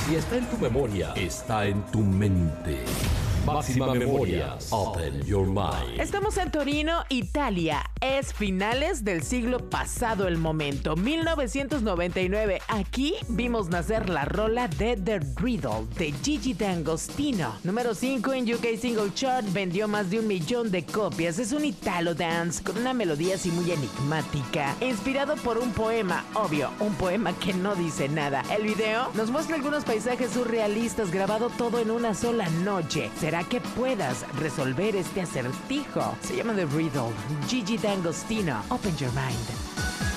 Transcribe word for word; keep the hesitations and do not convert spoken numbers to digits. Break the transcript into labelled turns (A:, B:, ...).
A: Si está en tu memoria, está en tu mente. Máxima Memorias. Open your mind.
B: Estamos en Torino, Italia. Es finales del siglo pasado el momento, mil novecientos noventa y nueve. Aquí vimos nacer la rola de The Riddle de Gigi D'Agostino. Número cinco en U K Single Chart, vendió más de un millón de copias. Es un Italo dance con una melodía así muy enigmática, inspirado por un poema, obvio, un poema que no dice nada. El video nos muestra algunos paisajes surrealistas, grabado todo en una sola noche. ¿Será que puedas resolver este acertijo? Se llama The Riddle, Gigi D'Agostino. Open your mind.